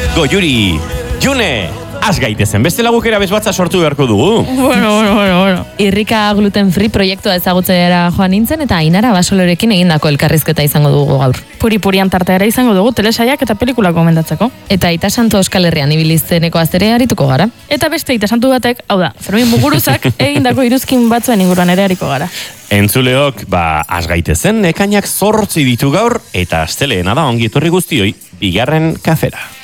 Goiuri, June, az gaitezen, beste lagukera bezbatza sortu beharko dugu. Bueno. Irrika gluten free proiektua ezagutzera joan nintzen eta Ainara Basolorekin egindako elkarrizketa izango dugu gaur. Puri-purian tarteara izango dugu telesaiak eta pelikula gomendatzeko. Eta Aita Santu Euskal Herrian ibilizteneko aztere arituko gara. Eta beste Aita Santu batek, hau da, Fermin Muguruzak egindako iruzkin batzuen inguruan ere ariko gara. Entzuleok, az gaitezen, ekainak 8 ditu gaur, eta asteleena da ongi etorri guztioi, bigarren kafera.